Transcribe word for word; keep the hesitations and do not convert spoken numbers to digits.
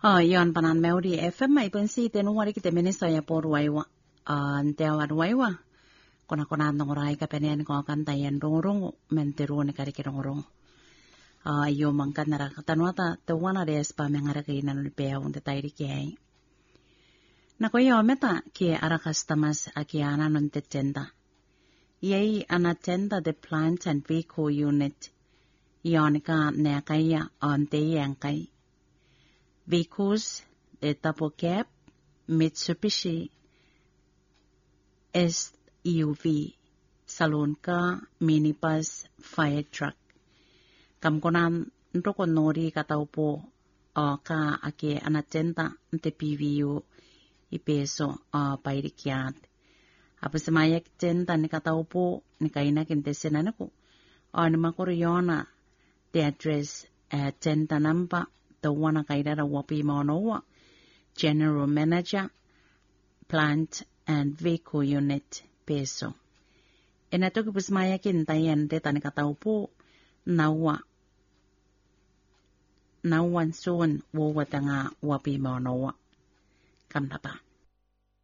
Oh, yon panan meudi F M ay pensi tenu wari kita menesa ya por waiwa. Ah, ntewa waiwa. Kona kona nongorai ka penen ko kan tayen rongorong menteru ne kari kirongorong. Ah, yo mangkan nara tanwata te wana de spa mengara ke ina no pe unde tairi ke. Na ko yo meta ke ara customers akiana non te tenda. Yei anatenda the plant and vehicle unit. Yonika ne kaya on te yang kai. Vehicles, the double cab, Mitsubishi S U V, saloon car, minibus, fire truck. Kam konan ntoko nori kataupo o ka ake anatenta nte P V U ipeso o pairikiat. Apa semayak tenta ni kataupo ni kaina kinte senanako o ni makoro yona the address uh, tenta nampa the wana kaidara wapi maonoa, General Manager, Plant and Vehicle Unit, peso. E na toki pusmaya kintayan te tani kataupo nawa nawan soon wo watanga wapi maonoa. Kamtapa.